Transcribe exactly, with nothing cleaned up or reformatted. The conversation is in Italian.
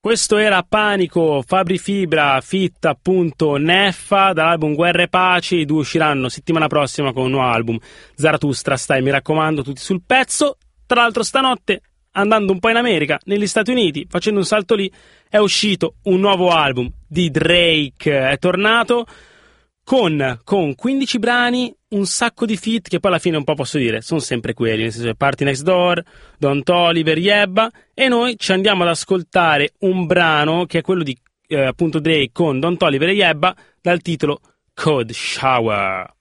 Questo era Panico, Fabri Fibra, fit appunto Neffa, dall'album Guerra e Pace. I due usciranno settimana prossima con un nuovo album, Zarathustra. Stai, mi raccomando, tutti sul pezzo. Tra l'altro stanotte, andando un po' in America, negli Stati Uniti, facendo un salto lì, è uscito un nuovo album di Drake. È tornato con, con quindici brani, un sacco di feat che poi alla fine un po' posso dire sono sempre quelli, nel senso Party Next Door, Don Toliver, Yebba, e noi ci andiamo ad ascoltare un brano che è quello di eh, appunto Drake con Don Toliver e Yebba dal titolo Cold Shower.